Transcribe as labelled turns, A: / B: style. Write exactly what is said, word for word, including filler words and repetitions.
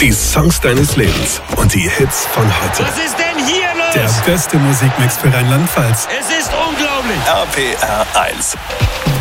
A: Die Songs deines Lebens und die Hits von heute.
B: Was ist denn hier los?
A: Der beste Musikmix für Rheinland-Pfalz.
B: Es ist unglaublich.
C: R P R eins.